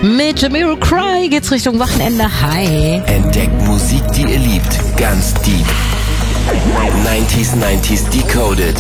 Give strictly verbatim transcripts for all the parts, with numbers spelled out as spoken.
Mit Jamiroquai geht's Richtung Wochenende. Hi. Entdeckt Musik, die ihr liebt, ganz deep. neunziger neunziger Decoded.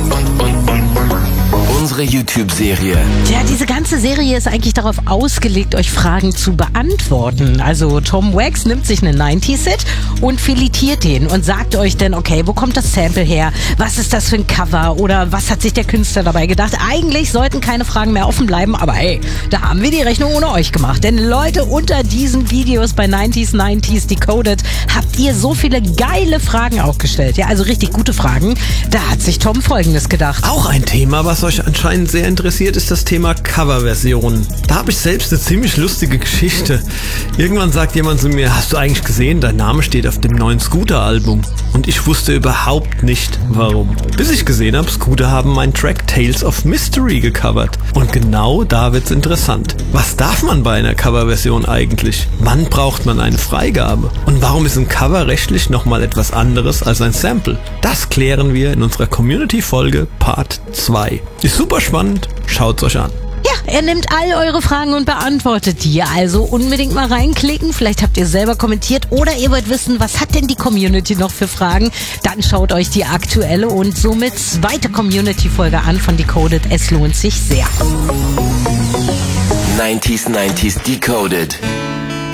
Unsere YouTube-Serie. Ja, diese ganze Serie ist eigentlich darauf ausgelegt, euch Fragen zu beantworten. Also Tom Wax nimmt sich einen neunziger-Hit und filetiert den und sagt euch dann, okay, wo kommt das Sample her? Was ist das für ein Cover? Oder was hat sich der Künstler dabei gedacht? Eigentlich sollten keine Fragen mehr offen bleiben, aber hey, da haben wir die Rechnung ohne euch gemacht. Denn Leute, unter diesen Videos bei neunziger neunziger Decoded habt ihr so viele geile Fragen auch gestellt. Ja, also richtig gute Fragen. Da hat sich Tom Folgendes gedacht. Auch ein Thema, was euch anscheinend sehr interessiert, ist das Thema Coverversionen. Da habe ich selbst eine ziemlich lustige Geschichte. Irgendwann sagt jemand zu mir, hast du eigentlich gesehen, dein Name steht auf dem neuen Scooter-Album. Und ich wusste überhaupt nicht, warum. Bis ich gesehen habe, Scooter haben meinen Track Tales of Mystery gecovert. Und genau da wird's interessant. Was darf man bei einer Coverversion eigentlich? Wann braucht man eine Freigabe? Und warum ist ein Cover rechtlich nochmal etwas anderes als ein Sample? Das klären wir in unserer Community-Folge Part zwei. Ist super spannend, schaut's euch an. Ja, er nimmt all eure Fragen und beantwortet die. Also unbedingt mal reinklicken. Vielleicht habt ihr selber kommentiert oder ihr wollt wissen, was hat denn die Community noch für Fragen? Dann schaut euch die aktuelle und somit zweite Community-Folge an von Decoded. Es lohnt sich sehr. neunziger neunziger Decoded.